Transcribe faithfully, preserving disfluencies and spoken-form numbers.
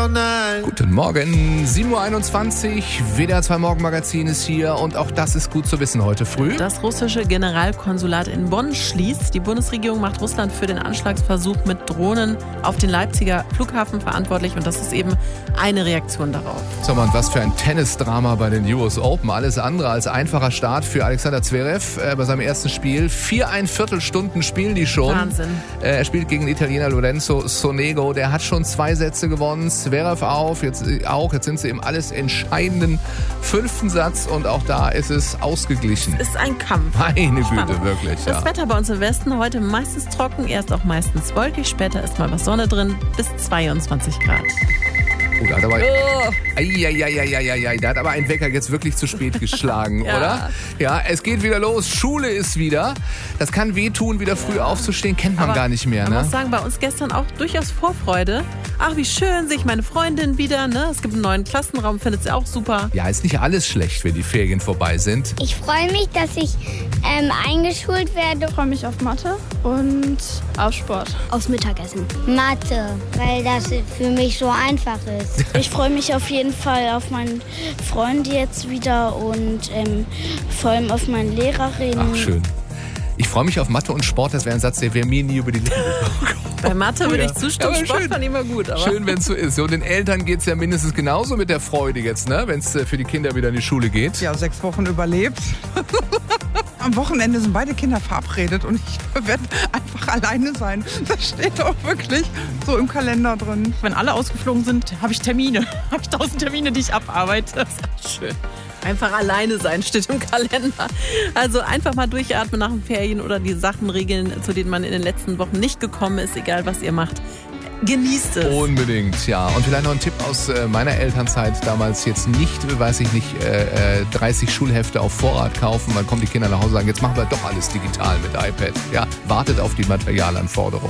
all night. Guten Morgen, sieben Uhr einundzwanzig, W D R zwei Morgenmagazin ist hier und auch das ist gut zu wissen heute früh. Das russische Generalkonsulat in Bonn schließt. Die Bundesregierung macht Russland für den Anschlagsversuch mit Drohnen auf den Leipziger Flughafen verantwortlich und das ist eben eine Reaktion darauf. So, und was für ein Tennisdrama bei den U S Open. Alles andere als einfacher Start für Alexander Zverev äh, bei seinem ersten Spiel. Viereinviertel Stunden spielen die schon. Wahnsinn. Äh, er spielt gegen den Italiener Lorenzo Sonego. Der hat schon zwei Sätze gewonnen. Zverev auf, jetzt auch. Jetzt sind sie im alles entscheidenden fünften Satz und auch da ist es ausgeglichen. Es ist ein Kampf. Meine Spannend. Güte, wirklich. Das Ja. Wetter bei uns im Westen heute meistens trocken, erst auch meistens wolkig, später ist mal was Sonne drin, bis zweiundzwanzig Grad. Oh, da hat aber, Oh. Eieieiei, da hat aber ein Wecker jetzt wirklich zu spät geschlagen, Ja. oder? Ja, es geht wieder los. Schule ist wieder. Das kann wehtun, wieder früh aufzustehen, kennt man Aber gar nicht mehr, Man ne? muss sagen, bei uns gestern auch durchaus Vorfreude. Ach, wie schön, sehe ich meine Freundin wieder. Ne? Es gibt einen neuen Klassenraum, findet sie auch super. Ja, ist nicht alles schlecht, wenn die Ferien vorbei sind. Ich freue mich, dass ich ähm, eingeschult werde. Ich freue mich auf Mathe und auf Sport. Aufs Mittagessen. Mathe, weil das für mich so einfach ist. Ich freue mich auf jeden Fall auf meinen Freund jetzt wieder und ähm, vor allem auf meine Lehrerin. Ach, schön. Ich freue mich auf Mathe und Sport, das wäre ein Satz, der wäre mir nie über die Lippen gekommen. Bei Mathe würde Ja. ich zustimmen, Aber Sport schön. fand ich immer gut. Aber Schön, wenn es so ist. Und den Eltern geht es ja mindestens genauso mit der Freude jetzt, ne? Wenn es für die Kinder wieder in die Schule geht. Ja, sechs Wochen überlebt. Am Wochenende sind beide Kinder verabredet und ich werde einfach alleine sein. Das steht auch wirklich so im Kalender drin. Wenn alle ausgeflogen sind, habe ich Termine. Habe ich tausend Termine, die ich abarbeite. Das ist echt schön. einfach alleine sein steht im Kalender. Also einfach mal durchatmen nach den Ferien oder die Sachen regeln, zu denen man in den letzten Wochen nicht gekommen ist, egal was ihr macht. Genießt es. Unbedingt, ja. Und vielleicht noch ein Tipp aus äh, meiner Elternzeit damals jetzt nicht, weiß ich nicht, äh, dreißig Schulhefte auf Vorrat kaufen. Dann kommen die Kinder nach Hause und sagen, jetzt machen wir doch alles digital mit iPad. Ja, wartet auf die Materialanforderungen.